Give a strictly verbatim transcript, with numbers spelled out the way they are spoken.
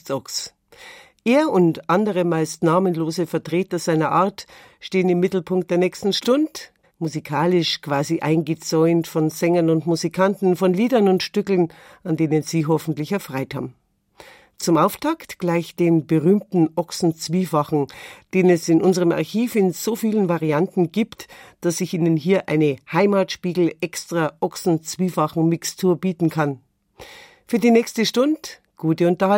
Geburtstagsochs. Er und andere meist namenlose Vertreter seiner Art stehen im Mittelpunkt der nächsten Stunde, musikalisch quasi eingezäunt von Sängern und Musikanten, von Liedern und Stückeln, an denen Sie hoffentlich erfreut haben. Zum Auftakt gleich den berühmten Ochsenzwiefachen, den es in unserem Archiv in so vielen Varianten gibt, dass ich Ihnen hier eine Heimatspiegel extra Ochsenzwiefachen Mixtur bieten kann. Für die nächste Stunde gute Unterhaltung.